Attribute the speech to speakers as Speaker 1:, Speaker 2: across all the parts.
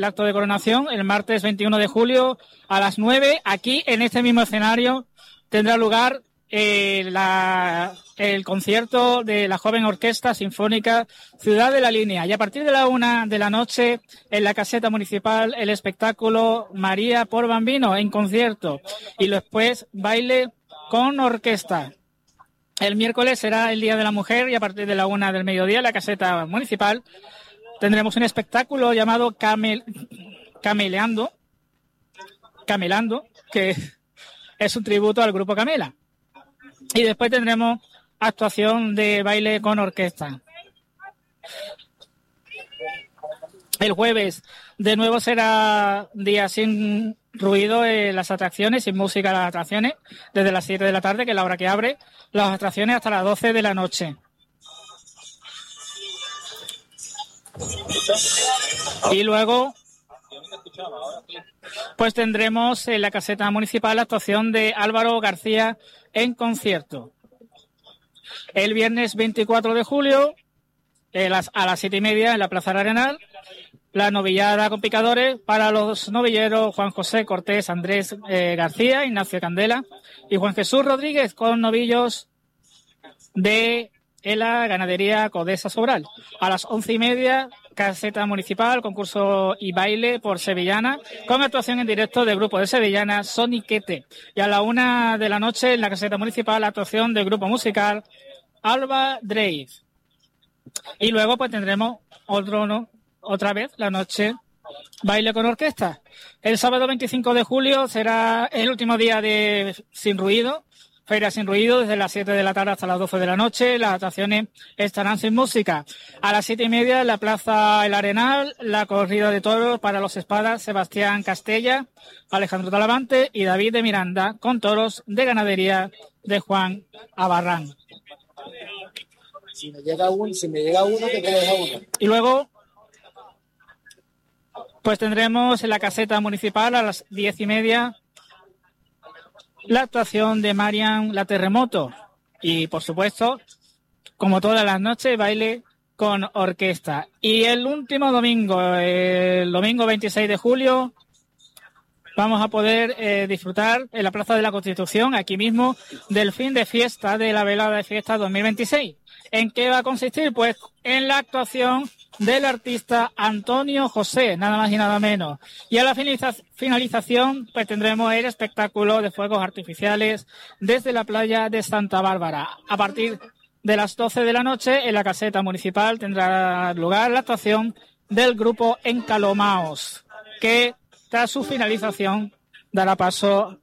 Speaker 1: el acto de coronación, el martes 21 de julio a las 9, aquí en este mismo escenario tendrá lugar el concierto de la joven Orquesta Sinfónica Ciudad de la Línea. Y a partir de la 1 de la noche, en la caseta municipal, el espectáculo María por Bambino en concierto. Y después baile con orquesta. El miércoles será el Día de la Mujer y a partir de la 1 del mediodía, en la caseta municipal, tendremos un espectáculo llamado Camelando, que es un tributo al grupo Camela. Y después tendremos actuación de baile con orquesta. El jueves de nuevo será día sin ruido en las atracciones, sin música en las atracciones, desde las 7 de la tarde, que es la hora que abre las atracciones, hasta las 12 de la noche. Y luego pues tendremos en la caseta municipal la actuación de Álvaro García en concierto. El viernes 24 de julio, a las 7:30 en la Plaza Arenal, la novillada con picadores para los novilleros Juan José Cortés, Andrés García, Ignacio Candela y Juan Jesús Rodríguez, con novillos de la ganadería Codesa Sobral. A las 11:30, caseta municipal, concurso y baile por Sevillana, con actuación en directo del grupo de Sevillana Soniquete. Y a la 1 de la noche, en la caseta municipal, la actuación del grupo musical Alba Drake. Y luego pues tendremos otra vez la noche baile con orquesta. El sábado 25 de julio será el último día de Sin Ruido, Feria Sin Ruido, desde las 7 de la tarde hasta las 12 de la noche. Las actuaciones estarán sin música. A las 7:30 en la Plaza El Arenal, la corrida de toros para los espadas Sebastián Castella, Alejandro Talavante y David de Miranda, con toros de ganadería de Juan Abarrán.
Speaker 2: Si me llega uno, te quedas a uno.
Speaker 1: Y luego pues tendremos en la caseta municipal a las 10:30 la actuación de Marian La Terremoto. Y, por supuesto, como todas las noches, baile con orquesta. Y el último domingo, el domingo 26 de julio, vamos a poder disfrutar en la Plaza de la Constitución, aquí mismo, del fin de fiesta de la velada de fiesta 2026. ¿En qué va a consistir? Pues en la actuación del artista Antonio José, nada más y nada menos. Y a la finalización pues tendremos el espectáculo de fuegos artificiales desde la playa de Santa Bárbara. A partir de las 12 de la noche, en la caseta municipal tendrá lugar la actuación del grupo Encalomaos, que tras su finalización dará paso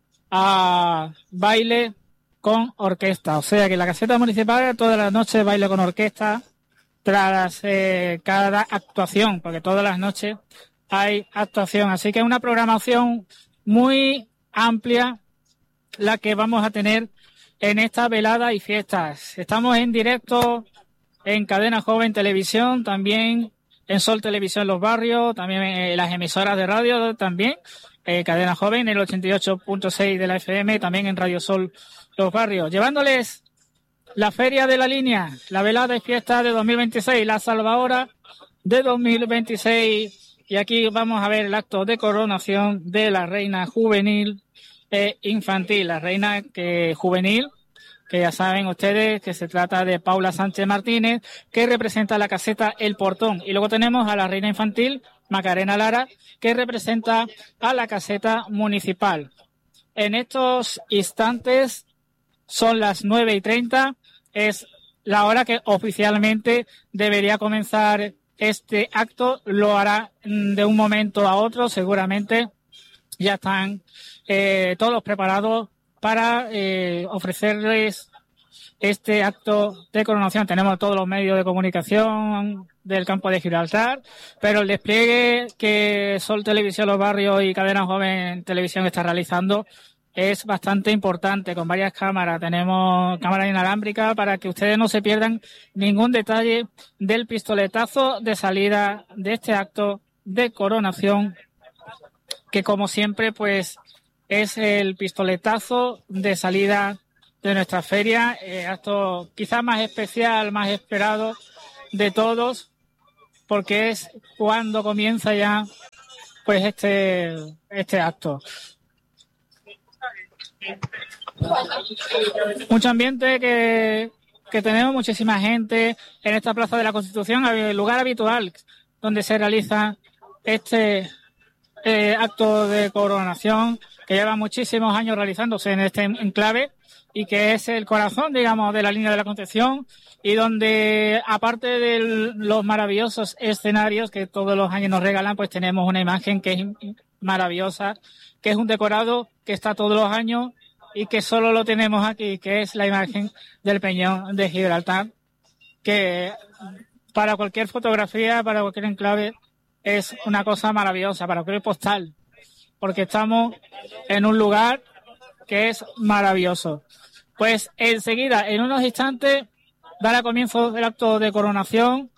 Speaker 1: a baile con orquesta. O sea que en la caseta municipal todas las noches baile con orquesta tras cada actuación, porque todas las noches hay actuación. Así que es una programación muy amplia la que vamos a tener en esta velada y fiestas. Estamos en directo en Cadena Joven Televisión, también en Sol Televisión Los Barrios, también en las emisoras de radio, también Cadena Joven, el 88.6 de la FM, también en Radio Sol Los Barrios, llevándoles la Feria de la Línea, la velada y fiesta de 2026, la salvahora de 2026. Y aquí vamos a ver el acto de coronación de la reina juvenil e infantil. La reina juvenil, que ya saben ustedes que se trata de Paula Sánchez Martínez, que representa la caseta El Portón. Y luego tenemos a la reina infantil, Macarena Lara, que representa a la caseta municipal. En estos instantes son las 9:30, es la hora que oficialmente debería comenzar este acto. Lo hará de un momento a otro, seguramente ya están todos preparados para ofrecerles este acto de coronación. Tenemos todos los medios de comunicación del campo de Gibraltar, pero el despliegue que Sol Televisión Los Barrios y Cadena Joven Televisión está realizando es bastante importante, con varias cámaras. Tenemos cámaras inalámbricas para que ustedes no se pierdan ningún detalle del pistoletazo de salida de este acto de coronación, que como siempre pues es el pistoletazo de salida de nuestra feria, acto quizás más especial, más esperado de todos, porque es cuando comienza ya pues este acto. Mucho ambiente que tenemos, muchísima gente en esta Plaza de la Constitución, el lugar habitual donde se realiza este acto de coronación que lleva muchísimos años realizándose en este enclave y que es el corazón, digamos, de la línea de la Concepción, y donde, aparte de los maravillosos escenarios que todos los años nos regalan, pues tenemos una imagen que es maravillosa, que es un decorado que está todos los años y que solo lo tenemos aquí, que es la imagen del Peñón de Gibraltar, que para cualquier fotografía, para cualquier enclave, es una cosa maravillosa, para cualquier postal, porque estamos en un lugar que es maravilloso. Pues enseguida, en unos instantes, dará comienzo el acto de coronación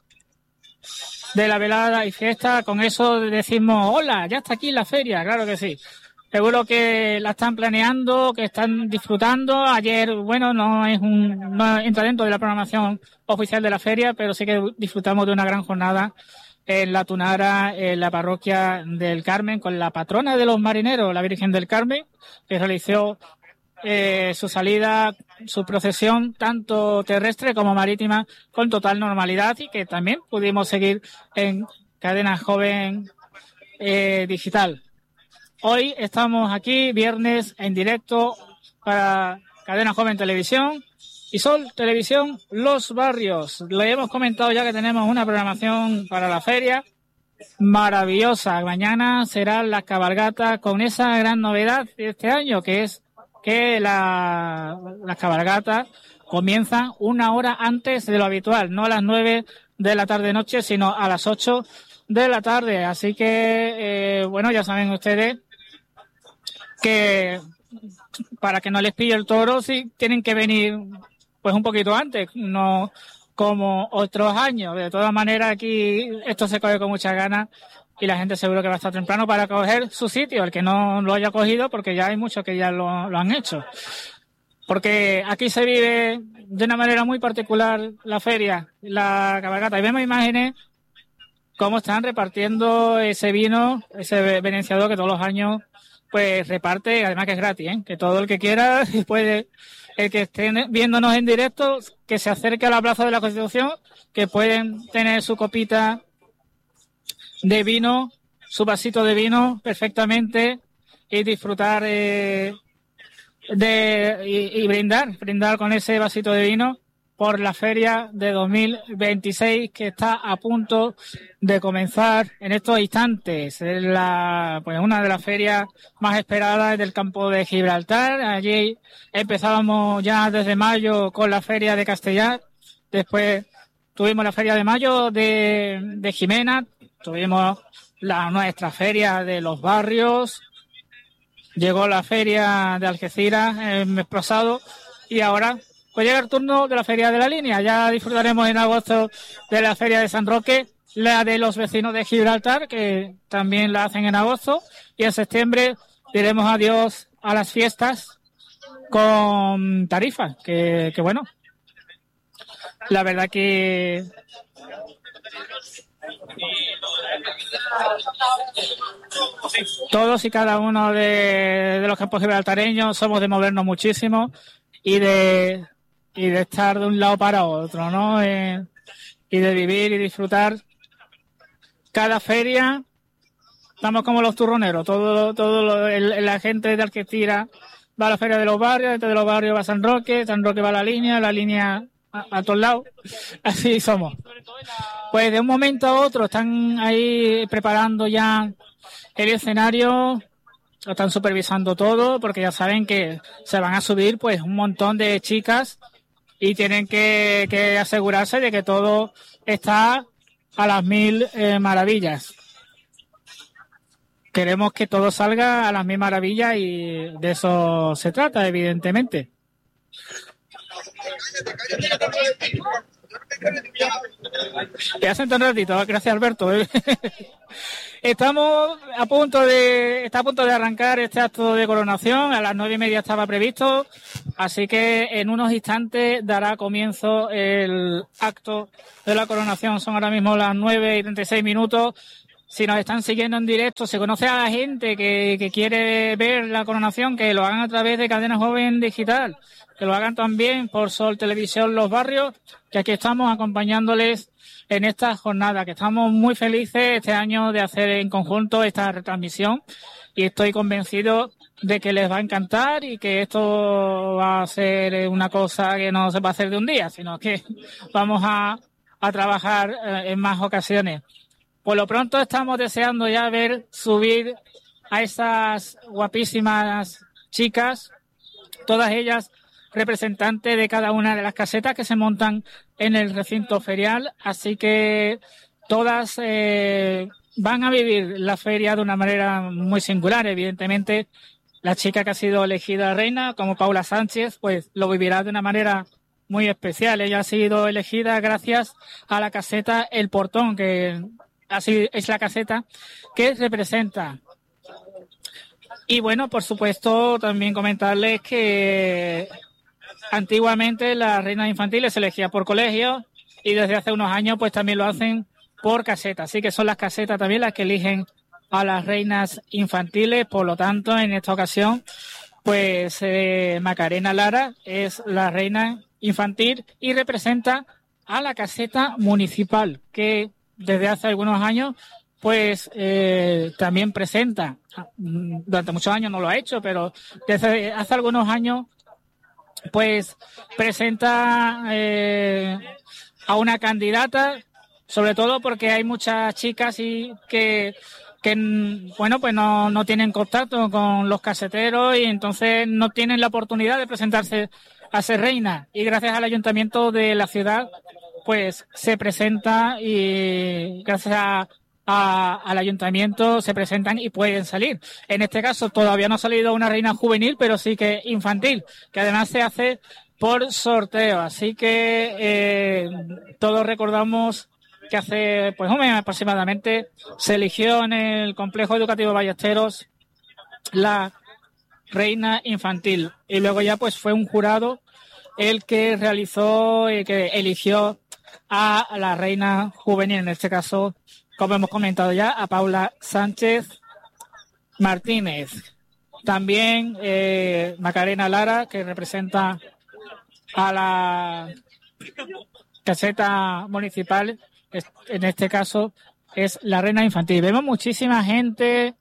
Speaker 1: de la velada y fiesta. Con eso decimos, hola, ya está aquí la feria, claro que sí. Seguro que la están planeando, que están disfrutando. Ayer, bueno, no entra dentro de la programación oficial de la feria, pero sí que disfrutamos de una gran jornada en La Tunara, en la parroquia del Carmen, con la patrona de los marineros, la Virgen del Carmen, que realizó su salida, su procesión, tanto terrestre como marítima, con total normalidad, y que también pudimos seguir en Cadena Joven Digital. Hoy estamos aquí, viernes, en directo para Cadena Joven Televisión y Sol Televisión Los Barrios. Le hemos comentado ya que tenemos una programación para la feria maravillosa. Mañana serán las cabalgatas, con esa gran novedad de este año, que es que las cabalgatas comienzan una hora antes de lo habitual, no a las 9 de la tarde-noche, sino a las 8 de la tarde. Así que, bueno, ya saben ustedes que para que no les pille el toro, sí tienen que venir pues un poquito antes, no como otros años. De todas maneras, aquí esto se coge con muchas ganas y la gente seguro que va a estar temprano para coger su sitio, el que no lo haya cogido, porque ya hay muchos que ya lo han hecho. Porque aquí se vive de una manera muy particular la feria, la cabalgata, y vemos imágenes cómo están repartiendo ese vino, ese venenciador que todos los años pues reparte, además que es gratis, que todo el que quiera puede, el que esté viéndonos en directo, que se acerque a la Plaza de la Constitución, que pueden tener su copita de vino, su vasito de vino perfectamente, y disfrutar y brindar con ese vasito de vino por la feria de 2026, que está a punto de comenzar en estos instantes. Es pues una de las ferias más esperadas del campo de Gibraltar. Allí empezábamos ya desde mayo con la feria de Castellar, después tuvimos la feria de mayo de Jimena, tuvimos nuestra feria de los barrios, llegó la feria de Algeciras el mes pasado, y ahora pues llega el turno de la feria de la línea. Ya disfrutaremos en agosto de la feria de San Roque, la de los vecinos de Gibraltar, que también la hacen en agosto, y en septiembre diremos adiós a las fiestas con Tarifa, que bueno, la verdad que todos y cada uno de los campos gibraltareños somos de movernos muchísimo y de estar de un lado para otro, ¿no? Y de vivir y disfrutar cada feria. Estamos como los turroneros, la gente de Algeciras va a la feria de los barrios, de los barrios va a San Roque va a la línea a todos lados, así somos. Pues de un momento a otro están ahí preparando ya el escenario, lo están supervisando todo, porque ya saben que se van a subir pues un montón de chicas y tienen que asegurarse de que todo está a las 1000 maravillas. Queremos que todo salga a las 1000 maravillas y de eso se trata, evidentemente. Ya hace un ratito, gracias Alberto. Está a punto de arrancar este acto de coronación. A las 9:30 estaba previsto, así que en unos instantes dará comienzo el acto de la coronación. Son ahora mismo las 9:36. si nos están siguiendo en directo, se conoce a la gente que quiere ver la coronación, que lo hagan a través de Cadena Joven Digital, que lo hagan también por Sol Televisión Los Barrios, que aquí estamos acompañándoles en esta jornada, que estamos muy felices este año de hacer en conjunto esta retransmisión y estoy convencido de que les va a encantar y que esto va a ser una cosa que no se va a hacer de un día, sino que vamos a trabajar en más ocasiones. Por lo pronto estamos deseando ya ver subir a esas guapísimas chicas, todas ellas representantes de cada una de las casetas que se montan en el recinto ferial, así que todas van a vivir la feria de una manera muy singular. Evidentemente, la chica que ha sido elegida reina, como Paula Sánchez, pues lo vivirá de una manera muy especial. Ella ha sido elegida gracias a la caseta El Portón, que así es la caseta que representa. Y bueno, por supuesto, también comentarles que antiguamente las reinas infantiles se elegían por colegio y desde hace unos años pues también lo hacen por caseta. Así que son las casetas también las que eligen a las reinas infantiles. Por lo tanto, en esta ocasión, pues Macarena Lara es la reina infantil y representa a la caseta municipal, que desde hace algunos años pues también presenta, durante muchos años no lo ha hecho, pero desde hace algunos años pues presenta a una candidata, sobre todo porque hay muchas chicas y que bueno, pues no tienen contacto con los caseteros y entonces no tienen la oportunidad de presentarse a ser reina, y gracias al ayuntamiento de la ciudad pues se presenta y gracias al ayuntamiento se presentan y pueden salir. En este caso todavía no ha salido una reina juvenil, pero sí que infantil, que además se hace por sorteo. Así que todos recordamos que hace pues un mes aproximadamente se eligió en el Complejo Educativo Ballesteros la reina infantil y luego ya pues fue un jurado el que realizó y que eligió a la reina juvenil, en este caso, como hemos comentado ya, a Paula Sánchez Martínez. También Macarena Lara, que representa a la caseta municipal, en este caso es la reina infantil. Vemos muchísima gente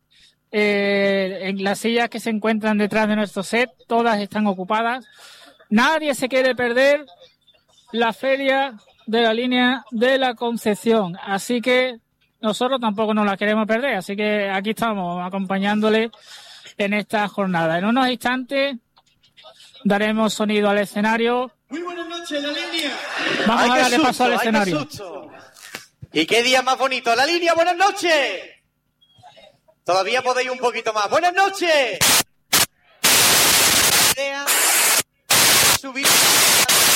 Speaker 1: en las sillas que se encuentran detrás de nuestro set, todas están ocupadas. Nadie se quiere perder la feria de la línea de la Concepción, así que nosotros tampoco nos la queremos perder, así que aquí estamos acompañándole en esta jornada. En unos instantes daremos sonido al escenario.
Speaker 3: Muy buenas noches, la línea.
Speaker 1: Vamos a darle paso al escenario.
Speaker 3: ¿Y qué día más bonito? La línea, buenas noches. Todavía podéis un poquito más. Buenas noches. Subir